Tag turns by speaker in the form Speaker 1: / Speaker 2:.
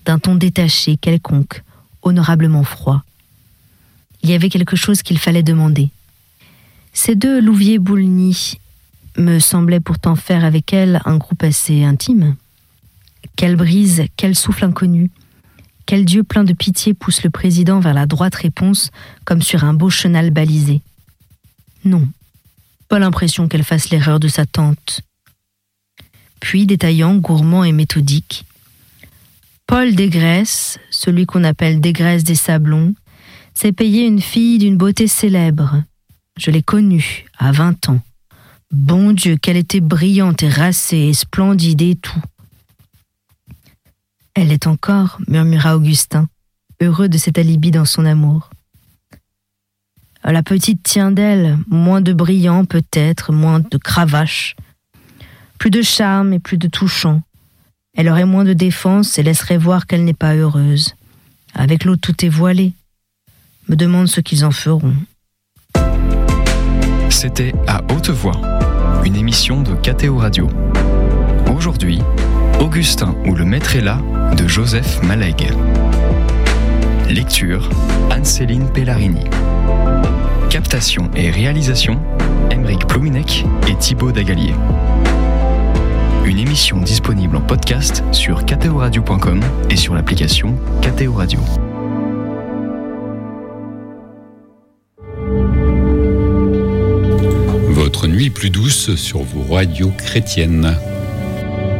Speaker 1: d'un ton détaché, quelconque, honorablement froid. Il y avait quelque chose qu'il fallait demander. Ces deux Louviers-Boulny me semblaient pourtant faire avec elle un groupe assez intime. Quelle brise, quel souffle inconnu, quel dieu plein de pitié pousse le président vers la droite réponse comme sur un beau chenal balisé. Non, pas l'impression qu'elle fasse l'erreur de sa tante. Puis, détaillant, gourmand et méthodique, Paul Desgraisses, celui qu'on appelle Desgraisses des Sablons, s'est payé une fille d'une beauté célèbre. Je l'ai connue, à 20 ans. Bon Dieu, qu'elle était brillante et racée et splendide et tout. Elle l'est encore, murmura Augustin, heureux de cet alibi dans son amour. La petite tient d'elle, moins de brillant peut-être, moins de cravache. Plus de charme et plus de touchant. Elle aurait moins de défense et laisserait voir qu'elle n'est pas heureuse. Avec l'autre, tout est voilé. Me demande ce qu'ils en feront.
Speaker 2: C'était À Haute Voix, une émission de KTO Radio. Aujourd'hui, Augustin ou le maître est là de Joseph Malègue. Lecture, Anne-Céline Pellarini. Captation et réalisation, Aymeric Plominec et Thibaut Dagalier. Une émission disponible en podcast sur ktoradio.com et sur l'application KTO Radio.
Speaker 3: Votre nuit plus douce sur vos radios chrétiennes.